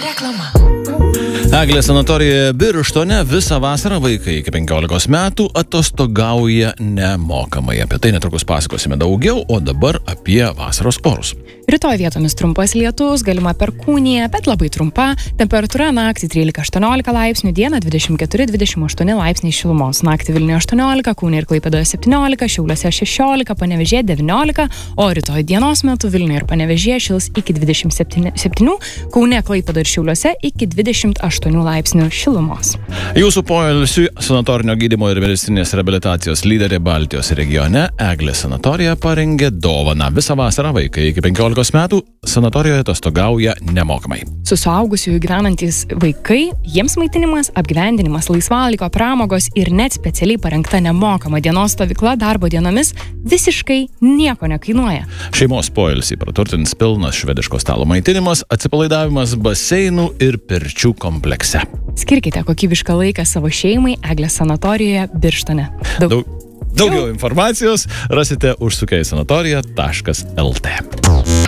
Reklama. Eglės sanatorijoje Birštone visą vasarą vaikai iki 15 metų atostogauja nemokamai. Apie tai netrukus pasakosime daugiau, o dabar apie vasaros orus. Rytoj vietomis trumpas lietus, galima perkūnija, bet labai trumpa. Temperatūra naktį 13-18 laipsnių, dieną 24-28 laipsniai šilumos. Naktį Vilniuje 18, Kaune ir Klaipėdoje 17, Šiauliuose 16, Panevėžyje 19, o rytoj dienos metu Vilniuje ir Panevėžyje šils iki 27, Kaune, Klaipėdoje ir Šiauliuose iki 28 laipsnių šilumos. Jūsų poilsiui sanatorinio gydymo ir medicininės reabilitacijos lyderė Baltijos regione Eglės sanatorija parengė dovaną. Visą vasarą vaikai iki 15 metų sanatorijoje atostogauja nemokamai. Su suaugusiųjų gyvenantys vaikai, jiems maitinimas, apgyvendinimas, laisvalaikio pramogos ir net specialiai parengta nemokama dienos stovykla darbo dienomis visiškai nieko nekainuoja. Šeimos poilsį praturtins pilnas švediško stalo maitinimas, atsipalaidavimas baseinų ir pirčių komplekse. Skirkite kokybišką laiką savo šeimai Eglės sanatorijoje Birštone. Daugiau informacijos rasite užsukę į sanatorija.lt.